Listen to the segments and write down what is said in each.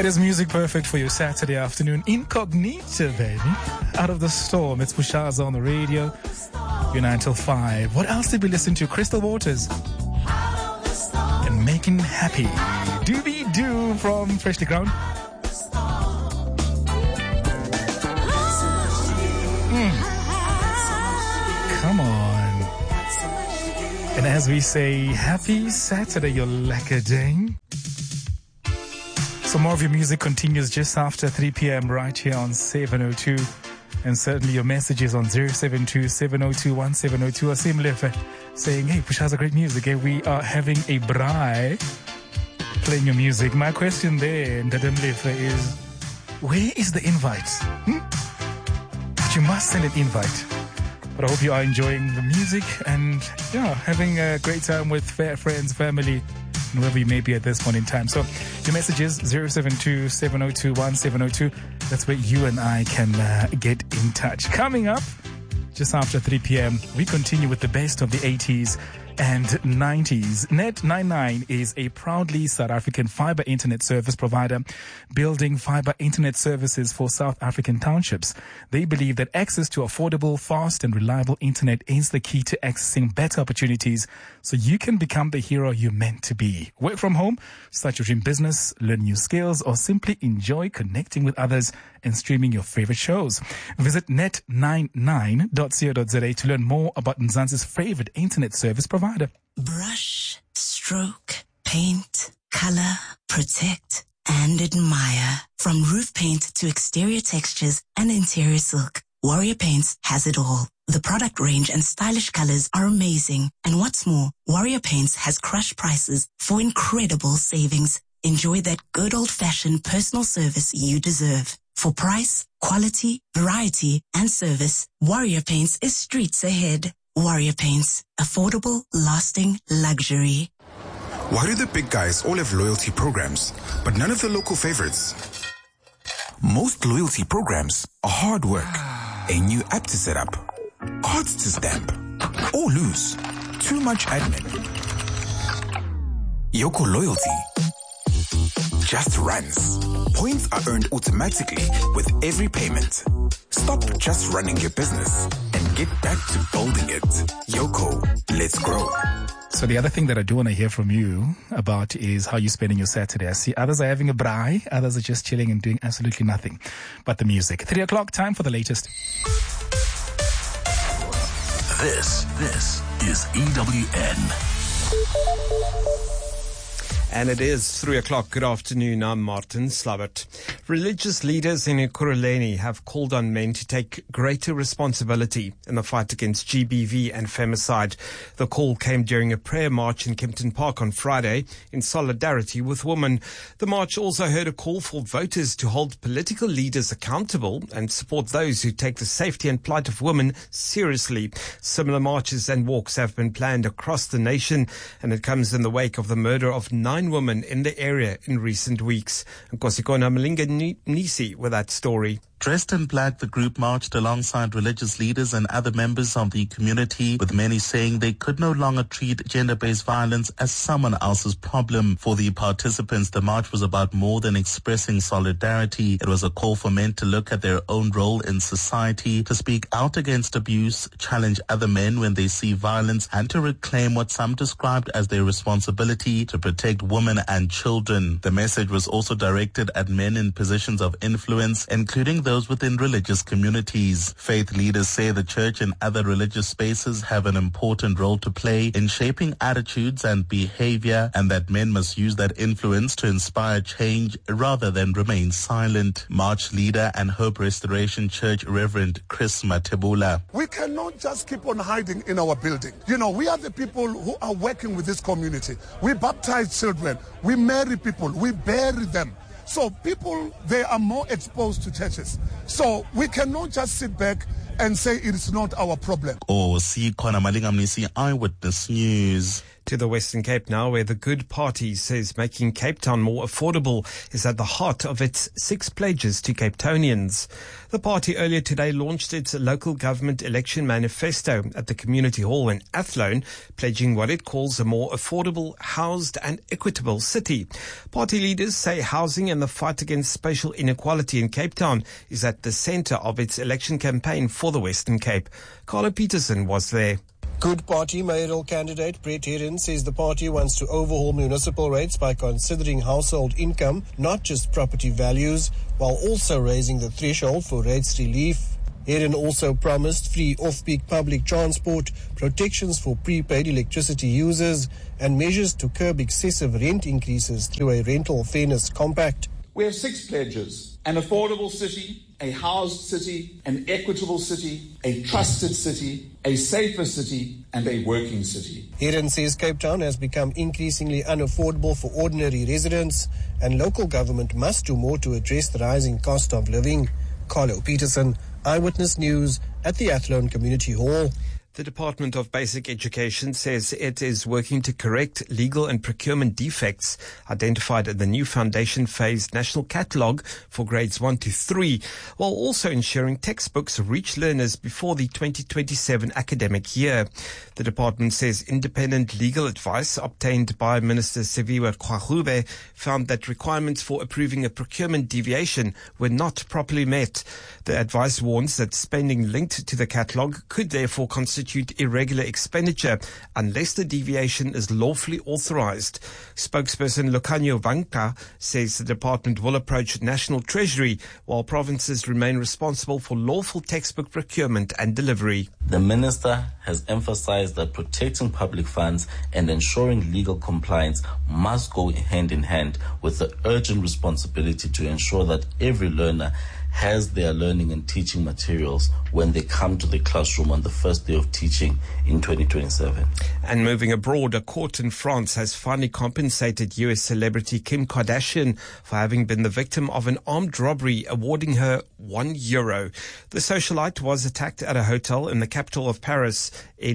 It is music perfect for your Saturday afternoon. Incognito, baby. Out of the storm. It's Bushaza on the radio. You're 9 till 5. What else did we listen to? Crystal Waters. And Making Happy. Doobie Doo from Freshly Ground. Come on. And as we say, happy Saturday, you lekker ding. So more of your music continues just after 3 p.m. right here on 702. And certainly your messages on 072-702-1702 are similar, saying, hey, Push has a great music. Hey, we are having a braai playing your music. My question there, Ndadam Lefe, is where is the invite? But you must send an invite. But I hope you are enjoying the music and having a great time with friends, family, and wherever you may be at this point in time. So your message is 072-702-1702. That's where you and I can get in touch. Coming up, just after 3 p.m., we continue with the best of the 80s and 90s. Net99 is a proudly South African fiber internet service provider building fiber internet services for South African townships. They believe that access to affordable, fast and reliable internet is the key to accessing better opportunities so you can become the hero you're meant to be. Work from home, start your dream business, learn new skills, or simply enjoy connecting with others and streaming your favorite shows. Visit net99.co.za to learn more about Mzansi's favorite internet service provider. Brush, stroke, paint, color, protect, and admire. From roof paint to exterior textures and interior silk, Warrior Paints has it all. The product range and stylish colors are amazing. And what's more, Warrior Paints has crush prices for incredible savings. Enjoy that good old-fashioned personal service you deserve. For price, quality, variety, and service, Warrior Paints is streets ahead. Warrior Paints. Affordable, lasting luxury. Why do the big guys all have loyalty programs, but none of the local favorites? Most loyalty programs are hard work. A new app to set up, cards to stamp, or lose. Too much admin. Yoko Loyalty just runs. Points are earned automatically with every payment. Stop just running your business and get back to building it. Yoko, let's grow. So the other thing that I do want to hear from you about is how you're spending your Saturday. I see others are having a braai, others are just chilling and doing absolutely nothing but the music. 3 o'clock, time for the latest. This is EWN. And it is 3 o'clock. Good afternoon. I'm Martin Slabbert. Religious leaders in Ekurhuleni have called on men to take greater responsibility in the fight against GBV and femicide. The call came during a prayer march in Kempton Park on Friday in solidarity with women. The march also heard a call for voters to hold political leaders accountable and support those who take the safety and plight of women seriously. Similar marches and walks have been planned across the nation, and it comes in the wake of the murder of 9 women in the area in recent weeks. Nkosikona Malinga Nisi with that story. Dressed in black, the group marched alongside religious leaders and other members of the community, with many saying they could no longer treat gender-based violence as someone else's problem. For the participants, the march was about more than expressing solidarity. It was a call for men to look at their own role in society, to speak out against abuse, challenge other men when they see violence, and to reclaim what some described as their responsibility to protect women and children. The message was also directed at men in positions of influence, including those within religious communities. Faith leaders say the church and other religious spaces have an important role to play in shaping attitudes and behavior, and that men must use that influence to inspire change rather than remain silent. March leader and Hope Restoration Church Reverend Chris Matebula. We cannot just keep on hiding in our building. You know, we are the people who are working with this community. We baptize children, we marry people, we bury them. So people, they are more exposed to churches. So we cannot just sit back and say it is not our problem. See Kona Malinga Mnisi, Eyewitness News. To the Western Cape now, where the Good Party says making Cape Town more affordable is at the heart of its 6 pledges to Cape Townians. The party earlier today launched its local government election manifesto at the Community Hall in Athlone, pledging what it calls a more affordable, housed and equitable city. Party leaders say housing and the fight against spatial inequality in Cape Town is at the centre of its election campaign for the Western Cape. Carlo Peterson was there. Good Party mayoral candidate Brett Herron says the party wants to overhaul municipal rates by considering household income, not just property values, while also raising the threshold for rates relief. Herron also promised free off-peak public transport, protections for prepaid electricity users, and measures to curb excessive rent increases through a rental fairness compact. We have 6 pledges: an affordable city, a housed city, an equitable city, a trusted city, a safer city, and a working city. Herron says Cape Town has become increasingly unaffordable for ordinary residents, and local government must do more to address the rising cost of living. Carlo Peterson, Eyewitness News at the Athlone Community Hall. The Department of Basic Education says it is working to correct legal and procurement defects identified in the new foundation phase national catalogue for grades 1 to 3, while also ensuring textbooks reach learners before the 2027 academic year. The department says independent legal advice obtained by Minister Siviwe Khwahube found that requirements for approving a procurement deviation were not properly met. The advice warns that spending linked to the catalogue could therefore constitute irregular expenditure unless the deviation is lawfully authorized. Spokesperson Lucanio Vanka says the department will approach National Treasury while provinces remain responsible for lawful textbook procurement and delivery. The minister has emphasized that protecting public funds and ensuring legal compliance must go hand in hand with the urgent responsibility to ensure that every learner has their learning and teaching materials when they come to the classroom on the first day of teaching in 2027. And moving abroad, a court in France has finally compensated US celebrity Kim Kardashian for having been the victim of an armed robbery, awarding her €1. The socialite was attacked at a hotel in the capital of Paris in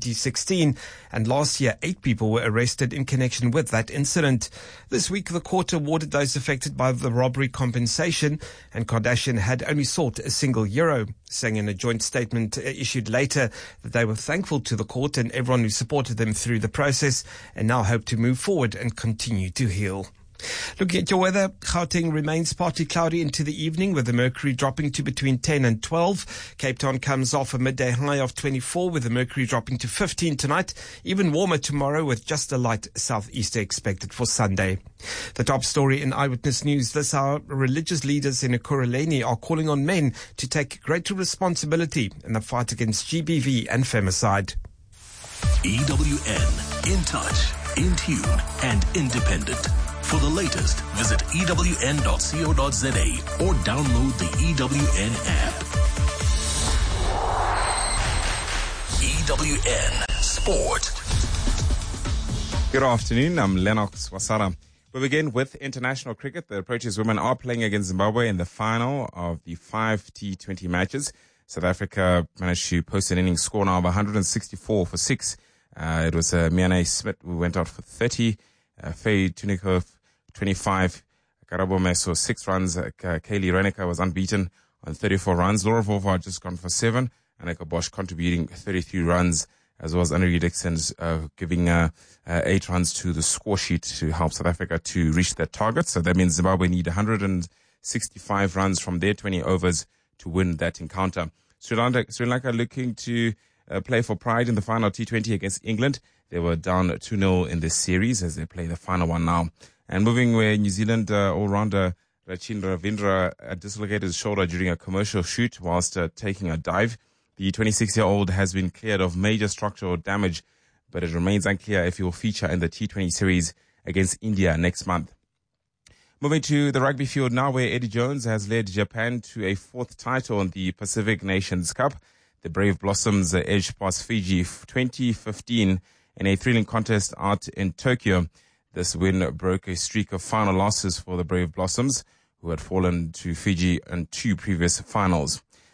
2016, and last year 8 people were arrested in connection with that incident. This week the court awarded those affected by the robbery compensation, and Kardashian had only sought a single euro, saying in a joint statement issued later that they were thankful to the court and everyone who supported them through the process, and now hope to move forward and continue to heal. Looking at your weather, Gauteng remains partly cloudy into the evening with the mercury dropping to between 10 and 12. Cape Town comes off a midday high of 24 with the mercury dropping to 15 tonight. Even warmer tomorrow with just a light southeaster expected for Sunday. The top story in Eyewitness News this hour: religious leaders in Ekurhuleni are calling on men to take greater responsibility in the fight against GBV and femicide. EWN, in touch, in tune and independent. For the latest, visit ewn.co.za or download the EWN app. EWN Sport. Good afternoon, I'm Lennox Wasara. We begin with international cricket. The Proteas women are playing against Zimbabwe in the final of the 5 T20 matches. South Africa managed to post an innings score now of 164 for 6. It was Miane Smith who went out for 30. Faye Tunikov, 25. Karabo Meso, 6 runs. Kaylee Reneker was unbeaten on 34 runs. Laura Vova just gone for 7. Anneka Bosch contributing 33 runs, as well as Annelie Dixon giving 8 runs to the score sheet to help South Africa to reach their target. So that means Zimbabwe need 165 runs from their 20 overs to win that encounter. Sri Lanka looking to play for pride in the final T20 against England. They were down 2-0 in this series as they play the final one now. And moving where New Zealand all-rounder Rachin Ravindra dislocated his shoulder during a commercial shoot whilst taking a dive. The 26-year-old has been cleared of major structural damage, but it remains unclear if he will feature in the T20 series against India next month. Moving to the rugby field now, where Eddie Jones has led Japan to a 4th title in the Pacific Nations Cup. The Brave Blossoms edged past Fiji 2015 in a thrilling contest out in Tokyo. This win broke a streak of final losses for the Brave Blossoms, who had fallen to Fiji in 2 previous finals.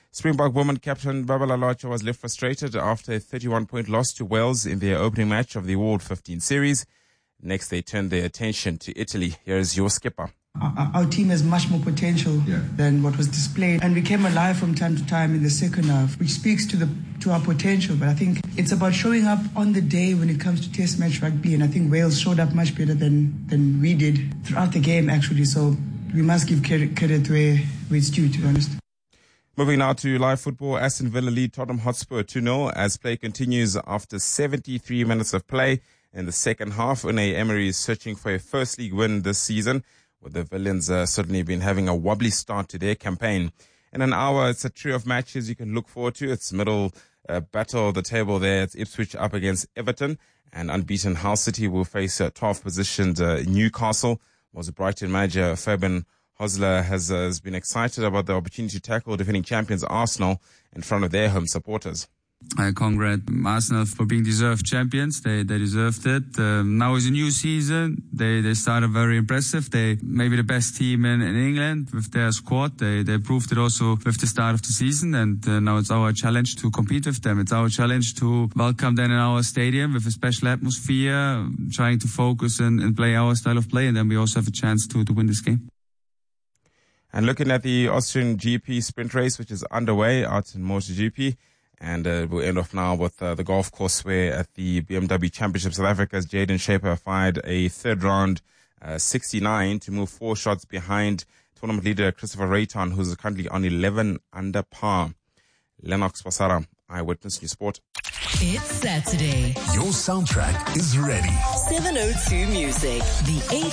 Springbok women captain Babala Lacha was left frustrated after a 31-point loss to Wales in their opening match of the World 15 series. Next, they turned their attention to Italy. Here's your skipper. Our team has much more potential than what was displayed, and we came alive from time to time in the second half, which speaks to our potential. But I think it's about showing up on the day when it comes to Test match rugby, and I think Wales showed up much better than we did throughout the game, actually. So we must give credit where it's due, to be honest. Moving now to live football, Aston Villa lead Tottenham Hotspur 2-0 as play continues after 73 minutes of play in the second half. Unai Emery is searching for a first league win this season, with the Villains certainly been having a wobbly start to their campaign. In an hour, it's a trio of matches you can look forward to. It's middle battle of the table there. It's Ipswich up against Everton, and unbeaten Hull City will face 12th positioned Newcastle. Was Brighton manager Fabian Hosler has been excited about the opportunity to tackle defending champions Arsenal in front of their home supporters. I congratulate Arsenal for being deserved champions. They deserved it. Now is a new season. They started very impressive. They maybe the best team in England with their squad. They proved it also with the start of the season, and now it's our challenge to compete with them. It's our challenge to welcome them in our stadium with a special atmosphere, trying to focus and play our style of play, and then we also have a chance to win this game. And looking at the Austrian GP sprint race, which is underway out in MotoGP, and we'll end off now with the golf course where at the BMW Championship South Africa's Jaden Shaper fired a third round 69 to move 4 shots behind tournament leader Christopher Rayton, who's currently on 11 under par. Lennox Wasara, Eyewitness News Sport. It's Saturday. Your soundtrack is ready. 702 Music. The